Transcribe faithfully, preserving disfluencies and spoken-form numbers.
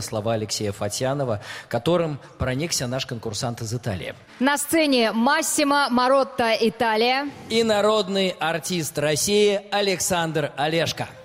слова Алексея Фатьянова, которым проникся наш конкурсант из Италии. На сцене Массимо Маротта, Италия. И народный артист России Александр Олешко.